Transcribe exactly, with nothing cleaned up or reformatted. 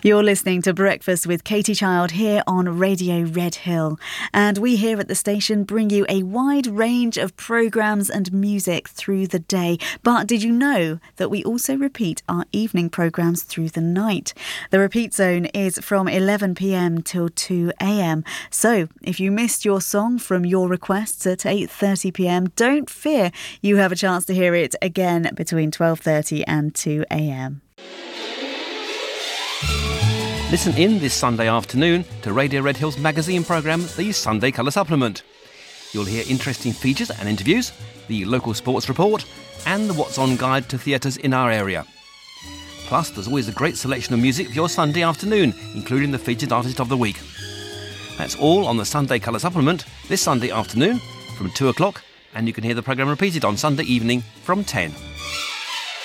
You're listening to Breakfast with Katie Child here on Radio Red Hill. And we here at the station bring you a wide range of programmes and music through the day. But did you know that we also repeat our evening programmes through the night? The repeat zone is from eleven p m till two a m. So if you missed your song from your requests at eight thirty p m, don't fear, you have a chance to hear it again between twelve thirty and two a m. Listen in this Sunday afternoon to Radio Red Hill's magazine programme, The Sunday Colour Supplement. You'll hear interesting features and interviews, the local sports report, and the What's On guide to theatres in our area. Plus, there's always a great selection of music for your Sunday afternoon, including the featured artist of the week. That's all on the Sunday Colour Supplement this Sunday afternoon from two o'clock, and you can hear the programme repeated on Sunday evening from ten.